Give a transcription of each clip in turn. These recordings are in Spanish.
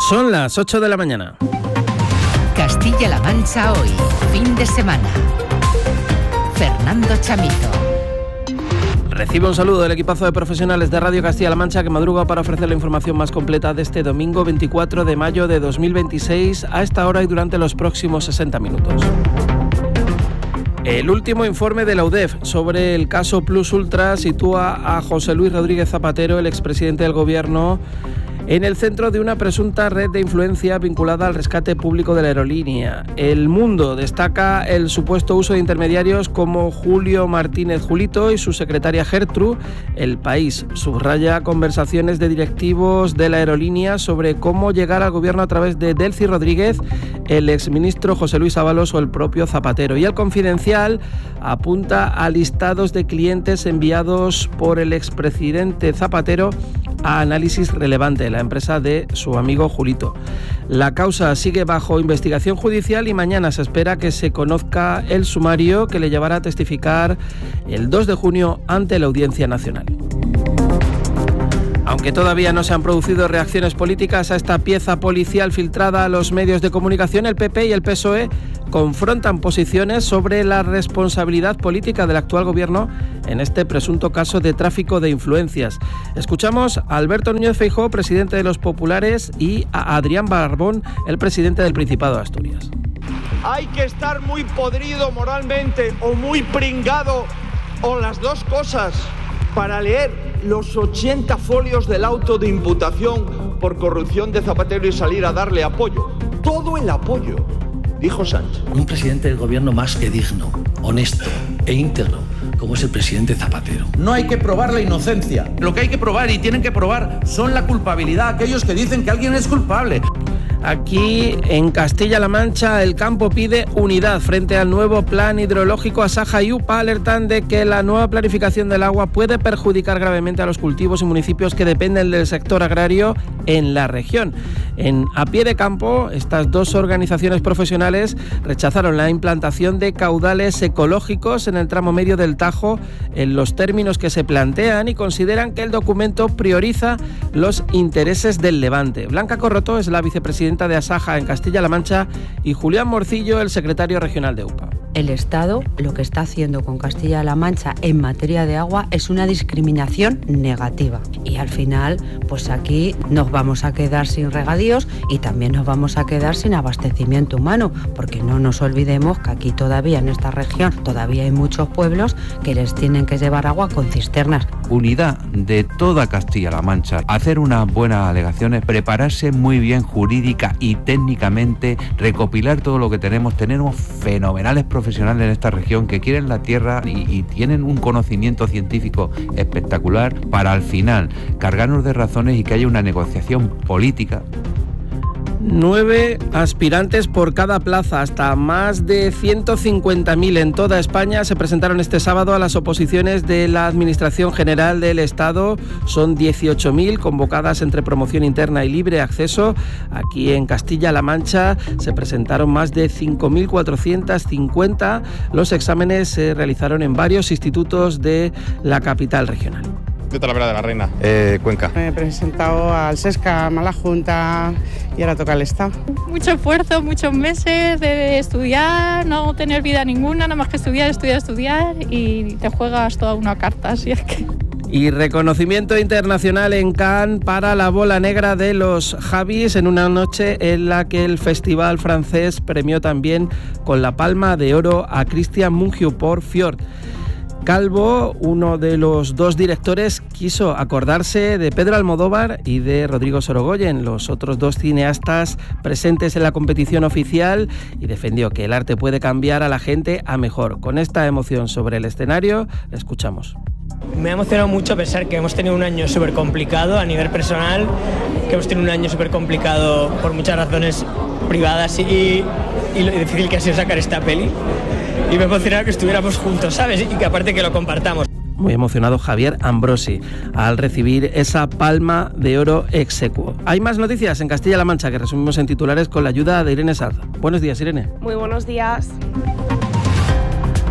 Son las 8 de la mañana. Castilla-La Mancha hoy, fin de semana. Fernando Chamito. Recibe un saludo del equipazo de profesionales de Radio Castilla-La Mancha que madruga para ofrecer la información más completa de este domingo 24 de mayo de 2026 a esta hora y durante los próximos 60 minutos. El último informe de la UDEF sobre el caso Plus Ultra sitúa a José Luis Rodríguez Zapatero, el expresidente del Gobierno, en el centro de una presunta red de influencia vinculada al rescate público de la aerolínea. El Mundo destaca el supuesto uso de intermediarios como Julio Martínez Julito y su secretaria Gertrude. El País subraya conversaciones de directivos de la aerolínea sobre cómo llegar al gobierno a través de Delcy Rodríguez, el exministro José Luis Ábalos o el propio Zapatero. Y El Confidencial apunta a listados de clientes enviados por el expresidente Zapatero a Análisis Relevante, la empresa de su amigo Julito. La causa sigue bajo investigación judicial y mañana se espera que se conozca el sumario que le llevará a testificar el 2 de junio ante la Audiencia Nacional. Aunque todavía no se han producido reacciones políticas a esta pieza policial filtrada a los medios de comunicación, el PP y el PSOE confrontan posiciones sobre la responsabilidad política del actual gobierno en este presunto caso de tráfico de influencias. Escuchamos a Alberto Núñez Feijóo, presidente de los Populares, y a Adrián Barbón, el presidente del Principado de Asturias. Hay que estar muy podrido moralmente o muy pringado, o las dos cosas, para leer los 80 folios del auto de imputación por corrupción de Zapatero y salir a darle apoyo. Todo el apoyo, dijo Sánchez. Un presidente del gobierno más que digno, honesto e íntegro, como es el presidente Zapatero. No hay que probar la inocencia. Lo que hay que probar y tienen que probar son la culpabilidad, aquellos que dicen que alguien es culpable. Aquí, en Castilla-La Mancha, el campo pide unidad frente al nuevo plan hidrológico. Asaja y UPA alertan de que la nueva planificación del agua puede perjudicar gravemente a los cultivos y municipios que dependen del sector agrario en la región. A pie de campo, estas dos organizaciones profesionales rechazaron la implantación de caudales ecológicos en el tramo medio del Tajo en los términos que se plantean y consideran que el documento prioriza los intereses del Levante. Blanca Corroto es la vicepresidenta de Asaja en Castilla-La Mancha y Julián Morcillo, el secretario regional de UPA. El Estado lo que está haciendo con Castilla-La Mancha en materia de agua es una discriminación negativa. Y al final, pues aquí nos vamos a quedar sin regadíos y también nos vamos a quedar sin abastecimiento humano, porque no nos olvidemos que aquí todavía en esta región todavía hay muchos pueblos que les tienen que llevar agua con cisternas. Unidad de toda Castilla-La Mancha, hacer unas buenas alegaciones, prepararse muy bien jurídica y técnicamente, recopilar todo lo que tenemos fenomenales profesionales en esta región que quieren la tierra y tienen un conocimiento científico espectacular para al final cargarnos de razones y que haya una negociación política. 9 aspirantes por cada plaza, hasta más de 150.000 en toda España se presentaron este sábado a las oposiciones de la Administración General del Estado. Son 18.000 convocadas entre promoción interna y libre acceso. Aquí en Castilla-La Mancha se presentaron más de 5.450. Los exámenes se realizaron en varios institutos de la capital regional. De Talavera de la Reina, Cuenca. Me he presentado al SESCA, a la Junta y ahora toca el Estado. Mucho esfuerzo, muchos meses de estudiar, no tener vida ninguna, nada más que estudiar y te juegas toda una carta, así es que... Y reconocimiento internacional en Cannes para la bola negra de los Javis en una noche en la que el festival francés premió también con la Palma de Oro a Christian Mungiu por Fjord. Calvo, uno de los dos directores, quiso acordarse de Pedro Almodóvar y de Rodrigo Sorogoyen, los otros dos cineastas presentes en la competición oficial, y defendió que el arte puede cambiar a la gente a mejor. Con esta emoción sobre el escenario, la escuchamos. Me ha emocionado mucho pensar que hemos tenido un año súper complicado a nivel personal, que hemos tenido un año súper complicado por muchas razones privadas y lo difícil que ha sido sacar esta peli. Y me emocionaba que estuviéramos juntos, ¿sabes? Y que aparte que lo compartamos. Muy emocionado Javier Ambrosi al recibir esa Palma de Oro ex aequo. Hay más noticias en Castilla-La Mancha que resumimos en titulares con la ayuda de Irene Sarza. Buenos días, Irene. Muy buenos días.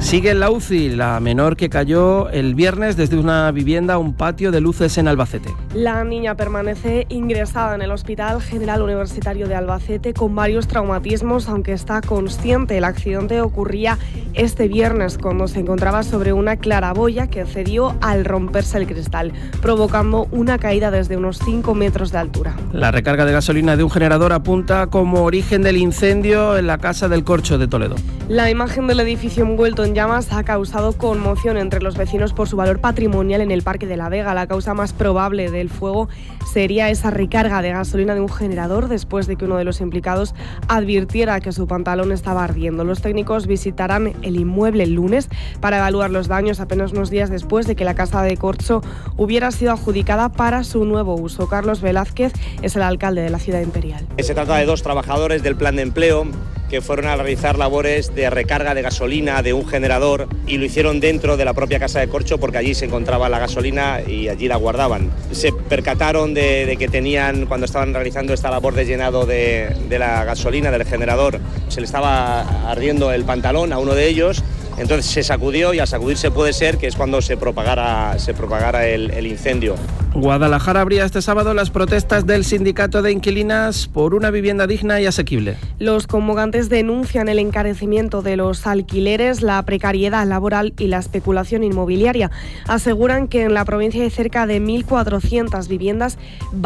Sigue en la UCI la menor que cayó el viernes desde una vivienda a un patio de luces en Albacete. La niña permanece ingresada en el Hospital General Universitario de Albacete con varios traumatismos, aunque está consciente. El accidente ocurría este viernes cuando se encontraba sobre una claraboya que cedió al romperse el cristal, provocando una caída desde unos 5 metros de altura. La recarga de gasolina de un generador apunta como origen del incendio en la Casa del Corcho de Toledo. La imagen del edificio envuelto en llamas ha causado conmoción entre los vecinos por su valor patrimonial en el Parque de la Vega. La causa más probable del fuego sería esa recarga de gasolina de un generador después de que uno de los implicados advirtiera que su pantalón estaba ardiendo. Los técnicos visitarán el inmueble el lunes para evaluar los daños apenas unos días después de que la Casa de Corcho hubiera sido adjudicada para su nuevo uso. Carlos Velázquez es el alcalde de la ciudad imperial. Se trata de 2 trabajadores del plan de empleo que fueron a realizar labores de recarga de gasolina de un generador y lo hicieron dentro de la propia Casa de Corcho porque allí se encontraba la gasolina y allí la guardaban. Se percataron de que tenían, cuando estaban realizando esta labor de llenado de la gasolina del generador, se le estaba ardiendo el pantalón a uno de ellos. Entonces se sacudió y al sacudirse puede ser que es cuando se propagara el incendio. Guadalajara abría este sábado las protestas del sindicato de inquilinas por una vivienda digna y asequible. Los convocantes denuncian el encarecimiento de los alquileres, la precariedad laboral y la especulación inmobiliaria. Aseguran que en la provincia hay cerca de 1.400 viviendas